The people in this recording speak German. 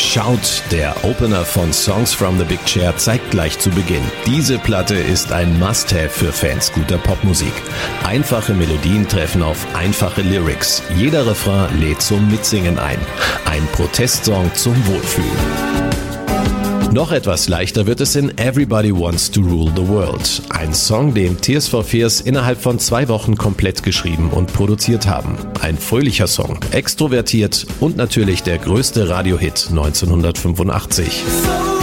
Shout, der Opener von Songs from the Big Chair, zeigt gleich zu Beginn: diese Platte ist ein Must-Have für Fans guter Popmusik. Einfache Melodien treffen auf einfache Lyrics. Jeder Refrain lädt zum Mitsingen ein. Ein Protestsong zum Wohlfühlen. Noch etwas leichter wird es in Everybody Wants to Rule the World. Ein Song, den Tears for Fears innerhalb von 2 Wochen komplett geschrieben und produziert haben. Ein fröhlicher Song, extrovertiert und natürlich der größte Radiohit 1985.